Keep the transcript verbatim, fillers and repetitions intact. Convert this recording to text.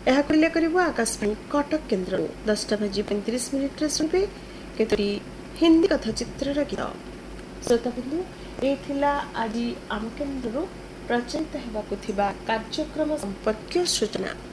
यह उल्ले करिबो आकाशवाणी कटक केन्द्र दसटा बजी पैंतीस मिनिट्रे शुणवे केतोटी हिंदी कथाचित्र गीत। श्रोताबिंदु ये थिला आज आम केन्द्र प्रचारित हेबाकु थिबा कार्यक्रम संपर्क सूचना।